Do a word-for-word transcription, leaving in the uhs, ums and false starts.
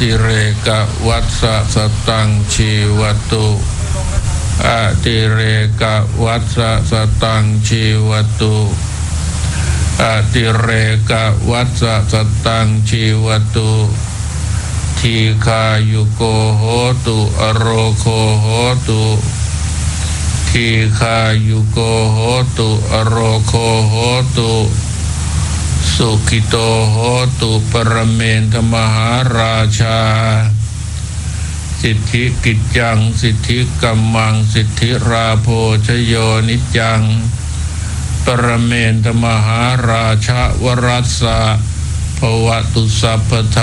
ติเรกวัฏสะสตังชีวตุอติเรกวัฏสะสตังชีวตุอติเรกวัฏสะสตังชีวตุทีคายุโกโหตุอโรโคโหตุทีคายุโกโหตุอโรโคโหตุสุขิโตโหตุปรเมนทมหาราชาสิทธิกิจจังสิทธิกัมมังสิทธิราโภชโยนิจังปรเมนทมหาราชาวรัสสะภวตุสัพพทา